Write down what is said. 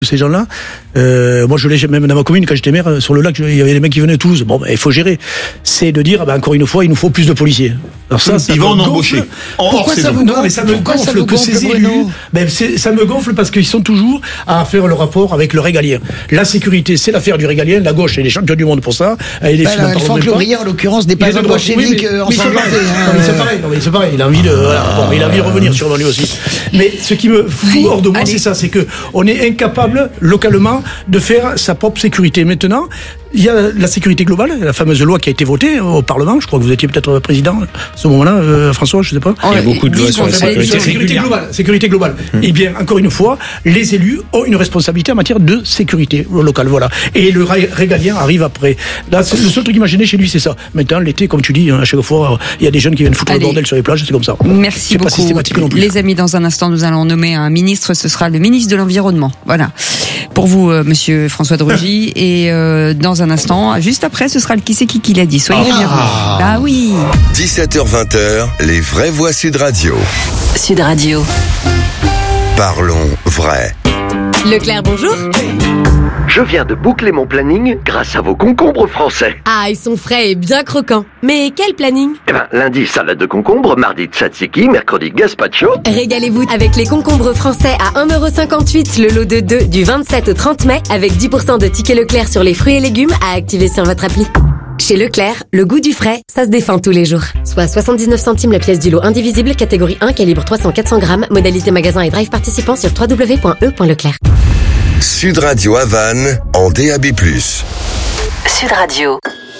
Ces gens-là, moi je l'ai même dans ma commune quand j'étais maire, sur le lac, il y avait des mecs qui venaient de Toulouse. Bon, il faut gérer. C'est de dire, encore une fois, il nous faut plus de policiers. Alors ça ils vont en embaucher. Pourquoi ça vous gonfle? Ça me gonfle que ces élus. Ça me gonfle parce qu'ils sont toujours à faire le rapport avec le régalien. La sécurité, c'est l'affaire du régalien. La gauche est les champions du monde pour ça. Elle Franck Laurier, en l'occurrence, n'est pas un bolchevique ensanglanté. C'est pareil. Il a envie de revenir sur lui aussi. Mais ce qui me fout hors de moi, c'est ça, c'est que on est incapable localement de faire sa propre sécurité. Maintenant, il y a la sécurité globale, la fameuse loi qui a été votée au Parlement. Je crois que vous étiez peut-être président à ce moment-là, François, je ne sais pas. Il y a beaucoup de lois sur la sécurité globale. Eh bien, encore une fois, les élus ont une responsabilité en matière de sécurité locale. Voilà. Et le régalien arrive après. Là, le seul truc qui m'a gêné chez lui, c'est ça. Maintenant, l'été, comme tu dis, à chaque fois, il y a des jeunes qui viennent foutre le bordel sur les plages, c'est comme ça. Merci beaucoup. Pas systématique non plus. Les amis, dans un instant, nous allons nommer un ministre. Ce sera le ministre de l'Environnement. Voilà. Pour vous, monsieur François de Rugy. Et dans un instant, juste après, ce sera le qui c'est qui l'a dit. Soyez les bienvenus. Ah oui. 17h-20h, les vraies voix Sud Radio. Sud Radio. Parlons vrai. Leclerc, bonjour. Je viens de boucler mon planning grâce à vos concombres français. Ah, ils sont frais et bien croquants. Mais quel planning? Lundi, salade de concombre, mardi, tzatziki, mercredi, gazpacho. Régalez-vous avec les concombres français à 1,58€ le lot de 2 du 27 au 30 mai avec 10% de tickets Leclerc sur les fruits et légumes à activer sur votre appli. Chez Leclerc, le goût du frais, ça se défend tous les jours. Soit 79 centimes la pièce du lot indivisible, catégorie 1, calibre 300-400 grammes, modalité magasin et drive participant sur www.e.leclerc. Sud Radio Havane en DAB+. Sud Radio.